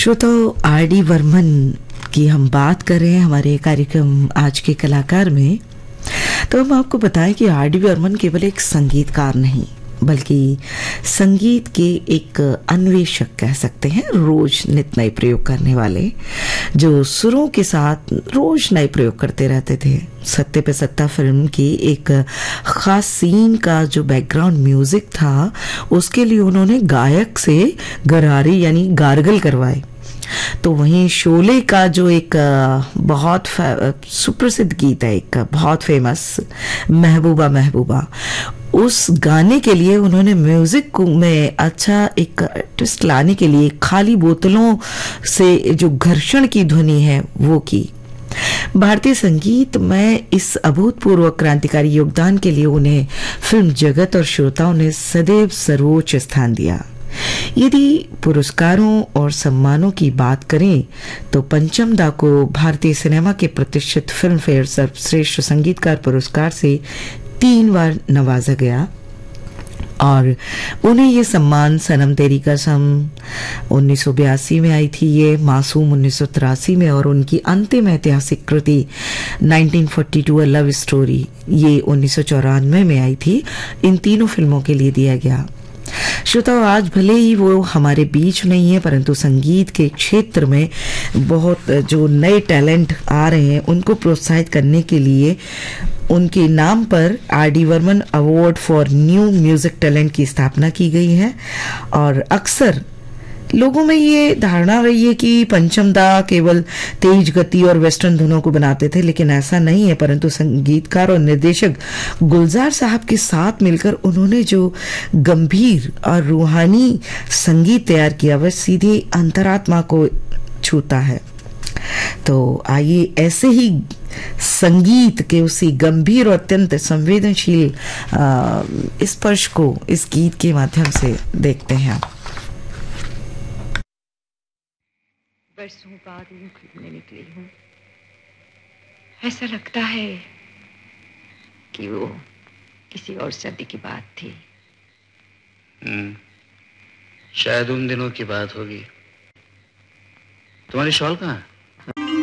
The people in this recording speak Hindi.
श्रोताओ, आर डी बर्मन की हम बात कर रहे हैं हमारे कार्यक्रम आज के कलाकार में। तो हम आपको बताएं कि आर डी बर्मन केवल एक संगीतकार नहीं बल्कि संगीत के एक अन्वेषक कह सकते हैं। रोज नित नए प्रयोग करने वाले, जो सुरों के साथ रोज नए प्रयोग करते रहते थे। सत्ते पे सत्ता फिल्म की एक खास सीन का जो बैकग्राउंड म्यूजिक था, उसके लिए उन्होंने गायक से गरारे यानी गार्गल करवाए। तो वहीं शोले का जो एक बहुत सुप्रसिद्ध गीत है, एक बहुत फेमस, महबूबा महबूबा, उस गाने के लिए उन्होंने म्यूजिक में अच्छा एक ट्विस्ट लाने के लिए खाली बोतलों से जो घर्षण की ध्वनि है वो की। भारतीय संगीत में इस अभूतपूर्व क्रांतिकारी योगदान के लिए उन्हें फिल्म जगत और श्रोताओं ने सदैव सर्वोच्च स्थान दिया। यदि पुरस्कारों और सम्मानों की बात करें तो पंचम दा को भारतीय सिनेमा के प्रतिष्ठित फिल्म फेयर सर्वश्रेष्ठ संगीतकार पुरस्कार से 3 बार नवाजा गया और उन्हें ये सम्मान सनम तेरी कसम 1982 में आई थी, ये मासूम 1983 में, और उनकी अंतिम ऐतिहासिक कृति 1942 अ लव स्टोरी ये 1994 में आई थी। इन तीनों फिल्मों के लिए दिया गया। श्रोताओ, आज भले ही वो हमारे बीच नहीं है, परंतु संगीत के क्षेत्र में बहुत जो नए टैलेंट आ रहे हैं उनको प्रोत्साहित करने के लिए उनके नाम पर R D Burman award for new music talent की स्थापना की गई है। और अक्सर लोगों में ये धारणा रही है कि पंचम दा केवल तेज गति और वेस्टर्न धुनों को बनाते थे, लेकिन ऐसा नहीं है। परंतु संगीतकार और निर्देशक गुलजार साहब के साथ मिलकर उन्होंने जो गंभीर और रूहानी संगीत तैयार किया वह सीधे अंतरात्मा को छूता है। तो आइए ऐसे ही संगीत के उसी गंभीर और अत्यंत संवेदनशील स्पर्श को इस गीत के माध्यम से देखते हैं। बरसों बाद यूं घूमने निकली हूँ, ऐसा लगता है कि वो किसी और सर्दी की बात थी। शायद उन दिनों की बात होगी। तुम्हारी शॉल कहाँ है?